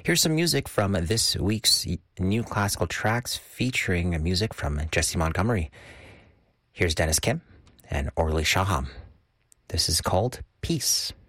Here's some music from this week's New Classical Tracks featuring music from Jesse Montgomery. Here's Dennis Kim and Orly Shaham. This is called Peace.